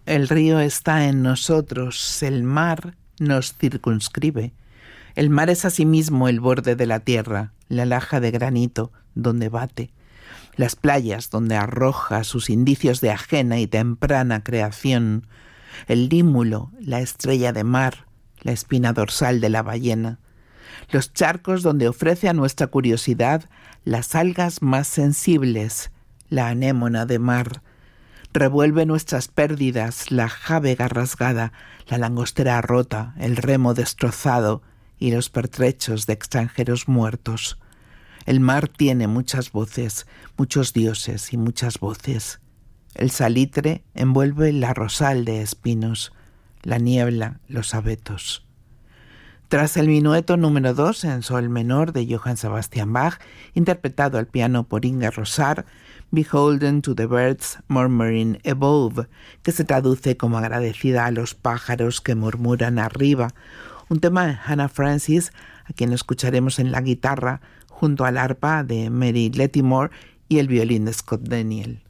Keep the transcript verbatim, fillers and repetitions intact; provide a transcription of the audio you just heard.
El río está en nosotros, el mar nos circunscribe. El mar es asimismo el borde de la tierra, la laja de granito donde bate, las playas donde arroja sus indicios de ajena y temprana creación, el límulo, la estrella de mar, la espina dorsal de la ballena, los charcos donde ofrece a nuestra curiosidad las algas más sensibles, la anémona de mar, revuelve nuestras pérdidas, la jávega rasgada, la langostera rota, el remo destrozado y los pertrechos de extranjeros muertos. El mar tiene muchas voces, muchos dioses y muchas voces. El salitre envuelve la rosal de espinos, la niebla los abetos. Tras el minueto número dos en sol menor de Johann Sebastian Bach, interpretado al piano por Inga Rosar, Beholden to the Birds Murmuring Above, que se traduce como agradecida a los pájaros que murmuran arriba, un tema de Hannah Francis, a quien escucharemos en la guitarra junto al arpa de Mary Lettimore y el violín de Scott Daniel.